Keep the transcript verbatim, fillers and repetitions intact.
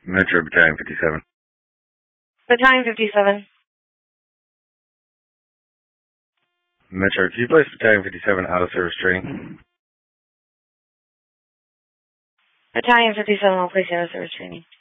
Metro Battalion fifty-seven. Battalion fifty-seven. Metro, can you place Battalion fifty-seven out of service training? Battalion fifty-seven will place you out of service training.